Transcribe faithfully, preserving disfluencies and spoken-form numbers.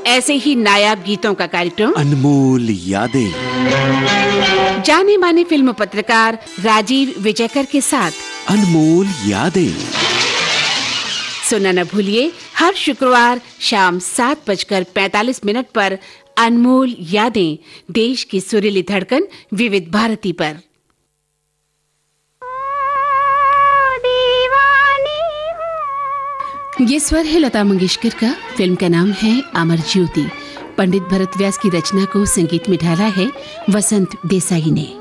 ऐसे ही नायाब गीतों का कार्यक्रम अनमोल यादें, जाने माने फिल्म पत्रकार राजीव विजयकर के साथ अनमोल यादें सुनना न भूलिए हर शुक्रवार शाम सात बजकर पैंतालीस मिनट पर अनमोल यादें, देश की सुरीली धड़कन विविध भारती पर। ये स्वर है लता मंगेशकर का। फिल्म का नाम है अमर ज्योति। पंडित भरत व्यास की रचना को संगीत में ढाला है वसंत देसाई ने।